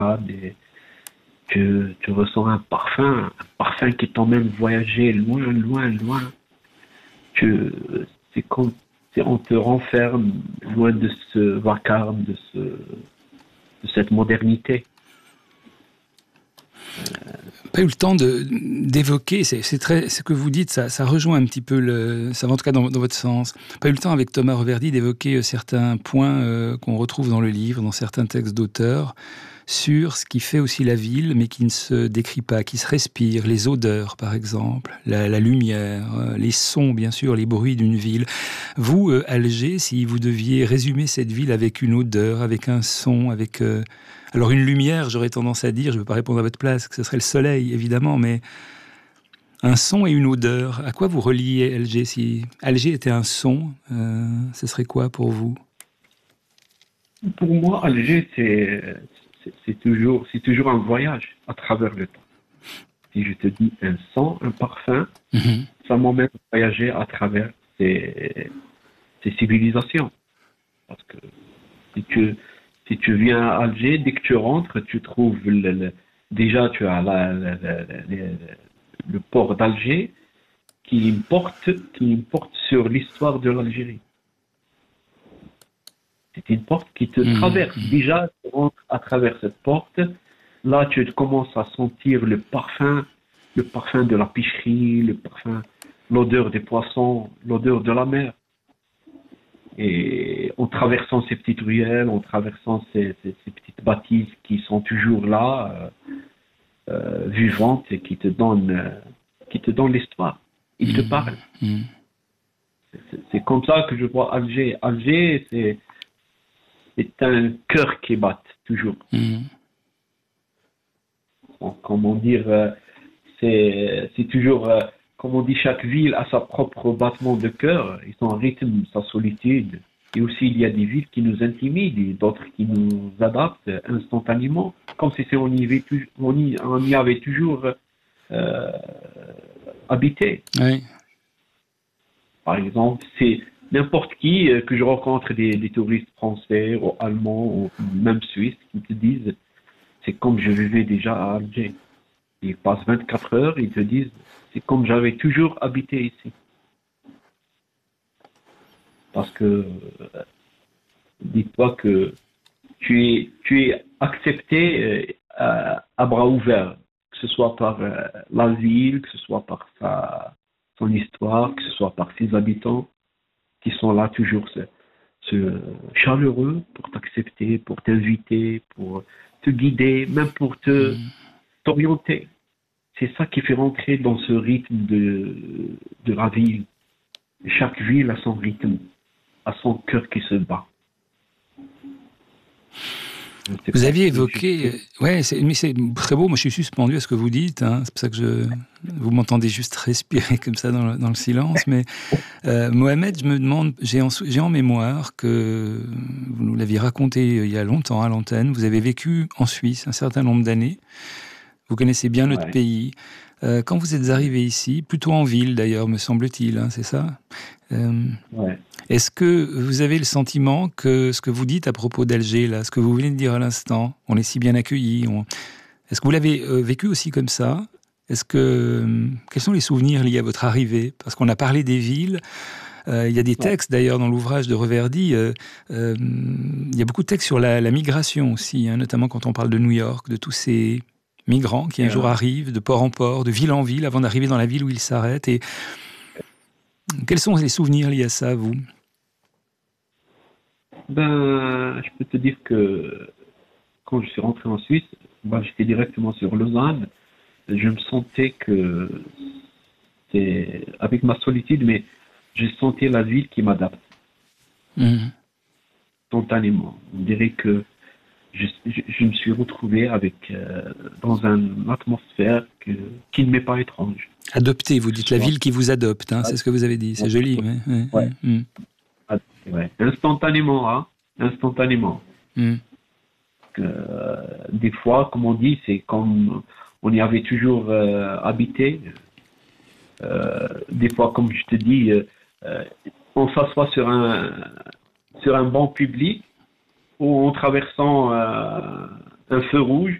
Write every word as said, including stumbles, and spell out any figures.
et tu, tu ressens un parfum, un parfum qui t'emmène voyager loin, loin, loin. Tu, c'est comme si on te renferme loin de ce vacarme, de, ce, de cette modernité. Pas eu le temps de, d'évoquer, c'est, c'est très, ce que vous dites, ça, ça rejoint un petit peu, le, ça va en tout cas dans, dans votre sens. Pas eu le temps avec Thomas Reverdy d'évoquer certains points euh, qu'on retrouve dans le livre, dans certains textes d'auteurs, sur ce qui fait aussi la ville, mais qui ne se décrit pas, qui se respire, les odeurs par exemple, la, la lumière, euh, les sons bien sûr, les bruits d'une ville. Vous, euh, Alger, si vous deviez résumer cette ville avec une odeur, avec un son, avec... Euh, alors une lumière, j'aurais tendance à dire, je ne veux pas répondre à votre place, que ce serait le soleil évidemment, mais un son et une odeur, à quoi vous reliez Alger? Si Alger était un son, euh, ce serait quoi pour vous? Pour moi, Alger, c'est, c'est, c'est toujours, c'est toujours un voyage à travers le temps. Si je te dis un son, un parfum, Mm-hmm. ça m'emmène à voyager à travers ces, ces civilisations. Parce que si tu, si tu viens à Alger, dès que tu rentres, tu trouves le, le- déjà tu as la- la- la- la- le, le port d'Alger qui porte, qui porte sur l'histoire de l'Algérie. C'est une porte qui te traverse. Mm-hmm. Déjà, tu rentres à travers cette porte. Là, tu commences à sentir le parfum, le parfum de la pêcherie, le parfum, l'odeur des poissons, l'odeur de la mer. Et en traversant ces petites ruelles, en traversant ces, ces- ces petites bâtisses qui sont toujours là, euh, euh, vivantes et qui te donnent, euh, qui te donnent l'histoire. Ils te parlent. Mm-hmm. C'est c'est comme ça que je vois Alger. Alger, c'est c'est un cœur qui bat toujours. Mm-hmm. Donc, comment dire, euh, c'est c'est toujours, euh, comme on dit, chaque ville a sa propre battement de cœur et son rythme, sa solitude. Et aussi, il y a des villes qui nous intimident et d'autres qui nous adaptent instantanément, comme si on y avait, tu- on y, on y avait toujours euh, habité. Oui. Par exemple, c'est n'importe qui euh, que je rencontre, des, des touristes français ou allemands ou même suisses, qui te disent c'est comme je vivais déjà à Alger. Ils passent vingt-quatre heures, ils te disent c'est comme j'avais toujours habité ici. Parce que euh, dis-toi que tu es, tu es accepté euh, à, à bras ouverts, que ce soit par euh, la ville, que ce soit par sa, son histoire, que ce soit par ses habitants qui sont là toujours ce, ce chaleureux pour t'accepter, pour t'inviter, pour te guider, même pour te t'orienter. C'est ça qui fait rentrer dans ce rythme de, de la ville. Chaque ville a son rythme, a son cœur qui se bat. Vous aviez évoqué, je... ouais, c'est, mais c'est très beau. Moi, je suis suspendu à ce que vous dites. Hein. C'est pour ça que je, vous m'entendez juste respirer comme ça dans le, dans le silence. Mais euh, Mohamed, je me demande, j'ai en, j'ai en mémoire que vous nous l'aviez raconté il y a longtemps à l'antenne. Vous avez vécu en Suisse un certain nombre d'années. Vous connaissez bien notre ouais. pays. Euh, quand vous êtes arrivé ici, plutôt en ville d'ailleurs, me semble-t-il, hein, c'est ça euh, ouais. Est-ce que vous avez le sentiment que ce que vous dites à propos d'Alger, là, ce que vous venez de dire à l'instant, on est si bien accueillis, on... est-ce que vous l'avez euh, vécu aussi comme ça? Est-ce que euh, quels sont les souvenirs liés à votre arrivée? Parce qu'on a parlé des villes. Euh, il y a des textes d'ailleurs dans l'ouvrage de Reverdy. Euh, euh, il y a beaucoup de textes sur la, la migration aussi, hein, notamment quand on parle de New York, de tous ces migrants qui un jour arrivent de port en port, de ville en ville, avant d'arriver dans la ville où ils s'arrêtent. Et quels sont les souvenirs liés à ça, vous? Ben, je peux te dire que quand je suis rentré en Suisse, ben, j'étais directement sur Lausanne. Je me sentais que c'est avec ma solitude, mais je sentais la ville qui m'adapte. Mmh. Spontanément. On dirait que je, je, je me suis retrouvé avec euh, dans une atmosphère que, qui ne m'est pas étrange. Adopté, vous dites la ville qui vous adopte, hein, c'est ce que vous avez dit, c'est joli. Ouais. Ouais, ouais, ouais. Mm. ouais. Instantanément, hein, instantanément. Mm. Euh, des fois, comme on dit, c'est comme on y avait toujours euh, habité. Euh, des fois, comme je te dis, euh, on s'assoit sur un sur un banc public ou en traversant euh, un feu rouge,